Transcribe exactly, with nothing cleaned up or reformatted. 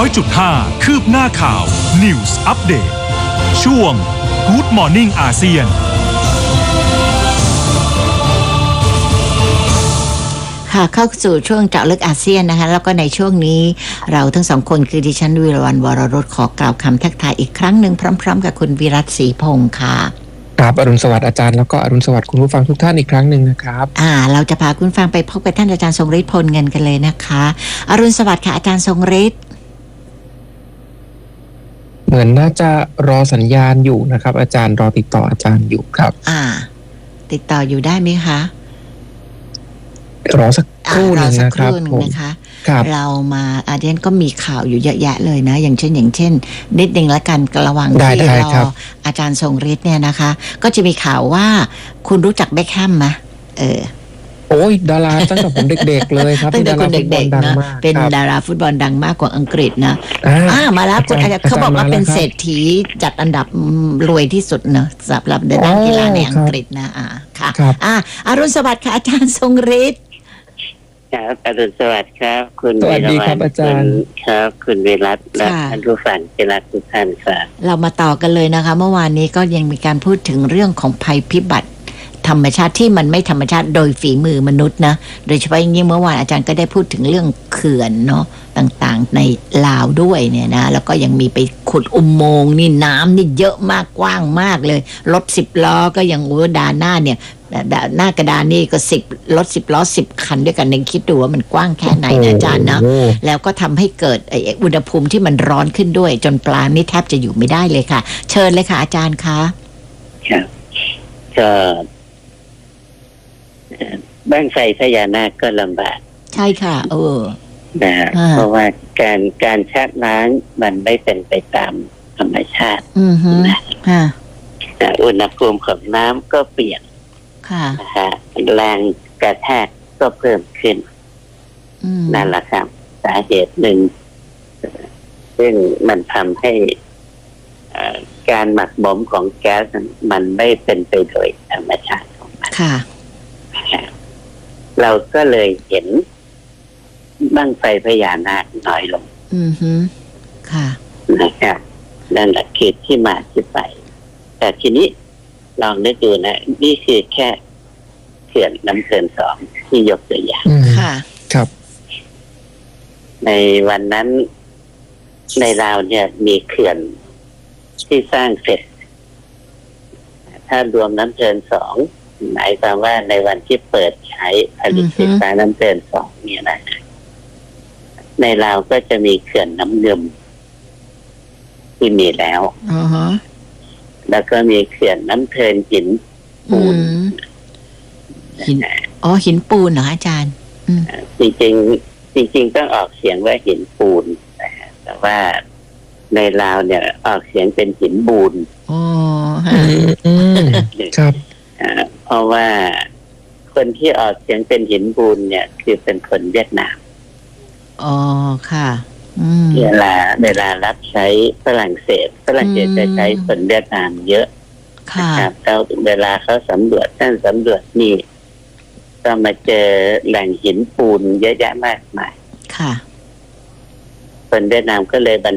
อยจุดห้า คืบหน้าข่าว News Update ช่วง Good Morning อาเซียนค่ะเข้าสู่ช่วงเจาะลึกอาเซียนนะคะแล้วก็ในช่วงนี้เราทั้งสองคนคือดิฉันวิรวรรณวรรสขอกล่าวคำทักทายอีกครั้งหนึ่งพร้อมๆกับคุณวิรัตศรีพงศ์ค่ะครับอรุณสวัสดิ์อาจารย์แล้วก็อรุณสวัสดิ์คุณผู้ฟังทุกท่านอีกครั้งหนึ่งนะครับอ่าเราจะพาคุณฟังไปพบกับท่านอาจารย์ทรงฤทธิ์พลเงินกันเลยนะคะอรุณสวัสดิ์ค่ะอาจารย์ทรงฤทธิ์เหมือนน่าจะรอสัญญาณอยู่นะครับอาจารย์รอติดต่ออาจารย์อยู่ครับอ่าติดต่ออยู่ได้ไหมคะรอสักครู่หนึ่งนะครับผมนะคะเรามาอาเดียนก็มีข่าวอยู่เยอะแยะเลยนะอย่างเช่นอย่างเช่นนิดนึงละกันระหว่างที่รออาจารย์ทรงฤทธิ์เนี่ยนะคะก็จะมีข่าวว่าคุณรู้จักเบคแฮมไหมเออโอ้ยดาราตั้งแต่ผมเด็กๆเลยครับตั้งแต่คนเด็กๆนะเป็นดาราฟุตบอลดังมากกว่าอังกฤษนะอ่ามาแล้วคุณอาจารย์เขาบอกว่าเป็นเศรษฐีจัดอันดับรวยที่สุดเนอะสำหรับด้านกีฬาในอังกฤษนะอ่าค่ะอ่าอรุณสวัสดิ์ค่ะอาจารย์ทรงฤทธิ์ครับอรุณสวัสดิ์ครับคุณสวัสดีครับอาจารย์ครับคุณวิรัตและท่านผู้ฟังที่รักทุกท่านครับเรามาต่อกันเลยนะคะเมื่อวานนี้ก็ยังมีการพูดถึงเรื่องของภัยพิบัติธรรมชาติที่มันไม่ธรรมชาติโดยฝีมือมนุษย์นะโดยเฉพาะอย่างยิ่งเมื่อวานอาจารย์ก็ได้พูดถึงเรื่องเขื่อนเนาะต่างๆในลาวด้วยเนี่ยนะแล้วก็ยังมีไปขุดอุโมงค์นี่น้ำนี่เยอะมากกว้างมากเลยรถสิบล้อก็ยังโอ้ดาหน้าเนี่ยหน้ากระดานนี่ก็สิบรถสิบล้อสิบคันด้วยกันเองคิดดูว่ามันกว้างแค่ไหนนะอาจารย์นะแล้วก็ทำให้เกิดอุณหภูมิที่มันร้อนขึ้นด้วยจนปลานี่แทบจะอยู่ไม่ได้เลยค่ะเชิญเลยค่ะอาจารย์คะครับก็บ้างไฟพญานาคก็ลำบากใช่ค่ะเออนะเพราะว่าการการชะล้างมันไม่เป็นไปตามธรรมชาตินะอุณหภูมิของน้ำก็เปลี่ยนนะฮะแรงกระแทกก็เพิ่มขึ้นนั่นแหละครับสาเหตุหนึ่งซึ่งมันทำให้การหมักหมมของแก๊สมันไม่เป็นไปโดยธรรมชาติของมันเราก็เลยเห็นบั้งไฟพญานาคน้อยลงอือฮึค่ะนะครับนั่นแหละคือที่มาที่ไปแต่ทีนี้ลองนึกดูนะนี่คือแค่เขื่อนน้ำเขื่อนสองที่ยกตัวอย่างค่ะครับในวันนั้นในลาวเนี่ยมีเขื่อนที่สร้างเสร็จถ้ารวมน้ำเขื่อนสองหมายความว่าในวันที่เปิดใช้ผลิตไฟฟ้าน้ำเขื่อนสองเนี่ยนะในลาวก็จะมีเขื่อนน้ำเงิมที่มีแล้วแล้วก็มีเขื่อนน้ำเทินหินปูนหินอ๋อหินปูนเหรออาจารย์จริงจริงจริงต้องออกเสียงว่าหินปูนแต่ว่าในลาวเนี่ยออกเสียงเป็นหินบูนอ๋อครับเพราะว่าคนที่ออกเสียงเป็นหินบูนเนี่ยคือเป็นคนเวียดนามอ๋อค่ะเวลาเวลารับใช้ฝรั่งเศสฝรั่งเศสจะใช้คนเวียดนามเยอะนะครับแล้วเวลาเขาสำรวจท่านสำรวจนี่ก็มาเจอแหล่งหินปูนเยอะแยะมากมายค่ะคนเวียดนามก็เลยบรร